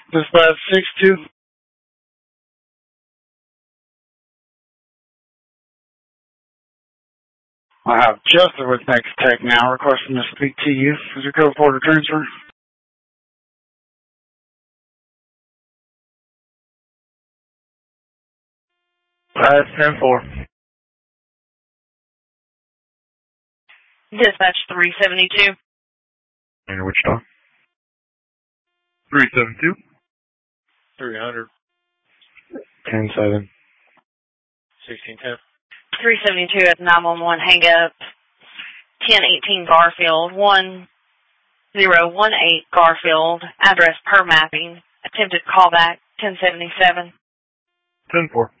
Dispatch 6-2. I have Jester with Next Tech now, requesting to speak to you. Is your code for the transfer? 5-10-4. Dispatch 372. In Wichita. 372. 300. 10-7. 1610. 372 at 911, hang up. 1018 Garfield, 1018 Garfield, address per mapping. Attempted callback, 1077. 10-4.